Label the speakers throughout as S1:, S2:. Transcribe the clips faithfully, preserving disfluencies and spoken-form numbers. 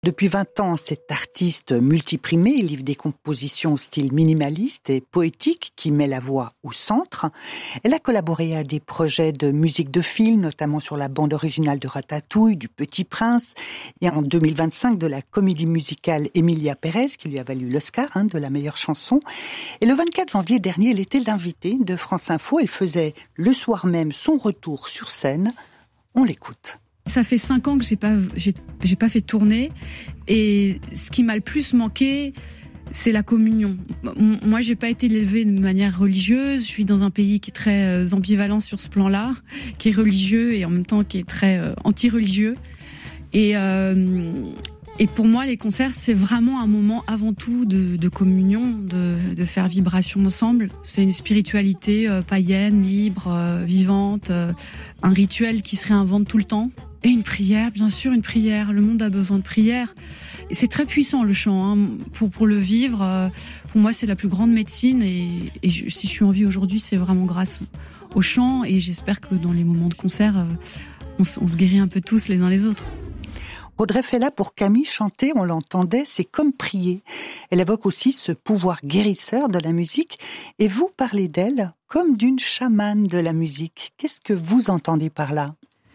S1: Depuis vingt ans, cette artiste multiprimée livre des compositions au style minimaliste et poétique qui met la voix au centre. Elle a collaboré à des projets de musique de film, notamment sur la bande originale de Ratatouille, du Petit Prince, et en deux mille vingt-cinq de la comédie musicale Emilia Pérez, qui lui a valu l'Oscar hein, de la meilleure chanson. Et le vingt-quatre janvier dernier, elle était l'invitée de France Info. Elle faisait le soir même son retour sur scène. On l'écoute.
S2: Ça fait cinq ans que j'ai pas, j'ai, j'ai pas fait de tournée, et ce qui m'a le plus manqué, c'est la communion. Moi, j'ai pas été élevée de manière religieuse. Je suis dans un pays qui est très ambivalent sur ce plan-là, qui est religieux et en même temps qui est très euh, anti-religieux. Et euh, et pour moi, les concerts, c'est vraiment un moment avant tout de, de communion, de, de faire vibration ensemble. C'est une spiritualité euh, païenne, libre, euh, vivante, euh, un rituel qui se réinvente tout le temps. Et une prière, bien sûr, une prière. Le monde a besoin de prière. Et c'est très puissant, le chant. Hein. Pour, pour le vivre, euh, pour moi, c'est la plus grande médecine. Et, et je, si je suis en vie aujourd'hui, c'est vraiment grâce au chant. Et j'espère que dans les moments de concert, euh, on, on se guérit un peu tous les uns les autres.
S1: Audrey Fella, pour Camille, chanter, on l'entendait, c'est comme prier. Elle évoque aussi ce pouvoir guérisseur de la musique. Et vous parlez d'elle comme d'une chamane de la musique. Qu'est-ce que vous entendez par là ?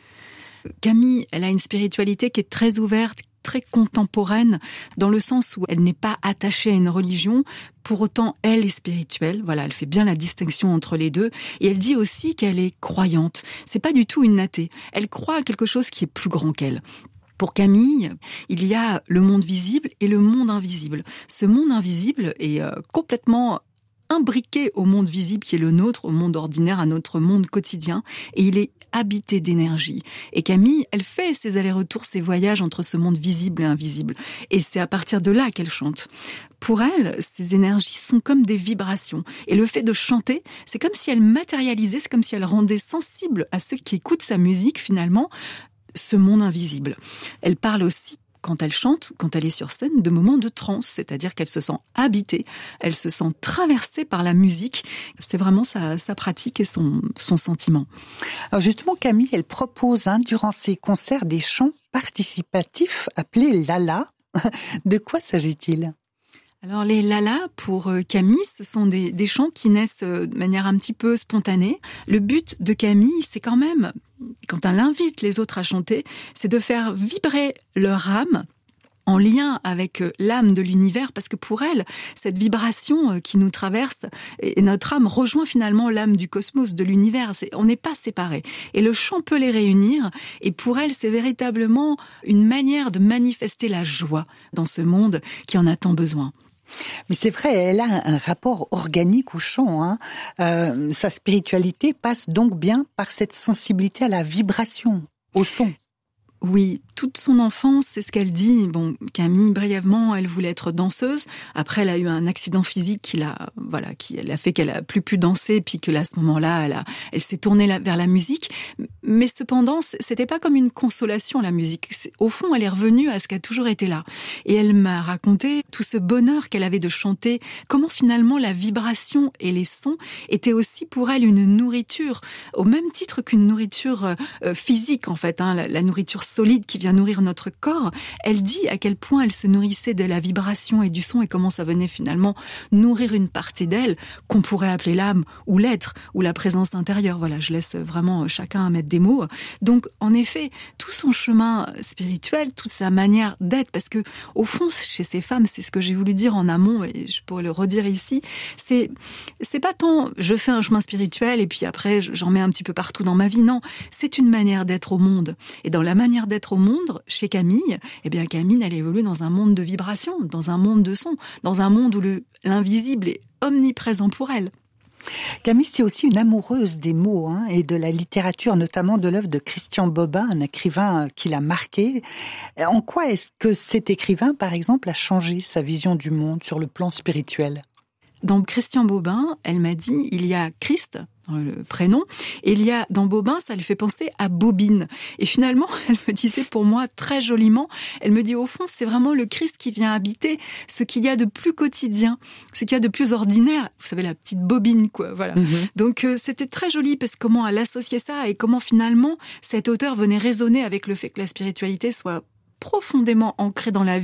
S3: Camille, elle a une spiritualité qui est très ouverte, très contemporaine, dans le sens où elle n'est pas attachée à une religion. Pour autant, elle est spirituelle. Voilà, elle fait bien la distinction entre les deux. Et elle dit aussi qu'elle est croyante. C'est pas du tout une athée. Elle croit à quelque chose qui est plus grand qu'elle. Pour Camille, il y a le monde visible et le monde invisible. Ce monde invisible est euh, complètement imbriqué au monde visible qui est le nôtre, au monde ordinaire, à notre monde quotidien, et il est habité d'énergie. Et Camille, elle fait ses allers-retours, ses voyages entre ce monde visible et invisible. Et c'est à partir de là qu'elle chante. Pour elle, ces énergies sont comme des vibrations. Et le fait de chanter, c'est comme si elle matérialisait, c'est comme si elle rendait sensible à ceux qui écoutent sa musique, finalement, ce monde invisible. Elle parle aussi, quand elle chante, quand elle est sur scène, de moments de transe, c'est-à-dire qu'elle se sent habitée, elle se sent traversée par la musique. C'est vraiment sa, sa pratique et son, son sentiment.
S1: Alors justement, Camille, elle propose hein, durant ses concerts des chants participatifs appelés Lala. De quoi s'agit-il ?
S3: Alors les Lala, pour Camille, ce sont des, des chants qui naissent de manière un petit peu spontanée. Le but de Camille, c'est quand même, quand elle invite les autres à chanter, c'est de faire vibrer leur âme en lien avec l'âme de l'univers, parce que pour elle, cette vibration qui nous traverse, et notre âme rejoint finalement l'âme du cosmos, de l'univers. C'est, on n'est pas séparés. Et le chant peut les réunir, et pour elle, c'est véritablement une manière de manifester la joie dans ce monde qui en a tant besoin.
S1: Mais c'est vrai, elle a un rapport organique au chant. Hein. Euh, sa spiritualité passe donc bien par cette sensibilité à la vibration, au son.
S3: Oui, toute son enfance, c'est ce qu'elle dit. Bon, Camille, brièvement, elle voulait être danseuse. Après, elle a eu un accident physique qui l'a, voilà, qui elle a fait qu'elle a plus pu danser, puis que là, à ce moment-là, elle a, elle s'est tournée là, vers la musique. Mais cependant, c'était pas comme une consolation, la musique. Au fond, elle est revenue à ce qui a toujours été là. Et elle m'a raconté tout ce bonheur qu'elle avait de chanter, comment finalement la vibration et les sons étaient aussi pour elle une nourriture, au même titre qu'une nourriture euh, physique, en fait, hein, la, la nourriture solide qui vient nourrir notre corps. Elle dit à quel point elle se nourrissait de la vibration et du son et comment ça venait finalement nourrir une partie d'elle qu'on pourrait appeler l'âme ou l'être ou la présence intérieure. Voilà, je laisse vraiment chacun mettre des mots. Donc, en effet, tout son chemin spirituel, toute sa manière d'être, parce que au fond, chez ces femmes, c'est ce que j'ai voulu dire en amont et je pourrais le redire ici, c'est, c'est pas tant je fais un chemin spirituel et puis après j'en mets un petit peu partout dans ma vie. Non, c'est une manière d'être au monde. Et dans la manière d'être au monde, chez Camille, eh bien Camille, elle évolue dans un monde de vibrations, dans un monde de sons, dans un monde où le, l'invisible est omniprésent pour elle.
S1: Camille, c'est aussi une amoureuse des mots hein, et de la littérature, notamment de l'œuvre de Christian Bobin, un écrivain qui l'a marqué. En quoi est-ce que cet écrivain, par exemple, a changé sa vision du monde sur le plan spirituel ?
S3: Dans Christian Bobin, elle m'a dit, il y a Christ, dans le prénom, et il y a, dans Bobin, ça lui fait penser à bobine. Et finalement, elle me disait pour moi très joliment, elle me dit au fond, c'est vraiment le Christ qui vient habiter ce qu'il y a de plus quotidien, ce qu'il y a de plus ordinaire. Vous savez, la petite bobine, quoi, voilà. Mm-hmm. Donc, euh, c'était très joli, parce que comment elle associait ça, et comment finalement, cet auteur venait résonner avec le fait que la spiritualité soit profondément ancré dans la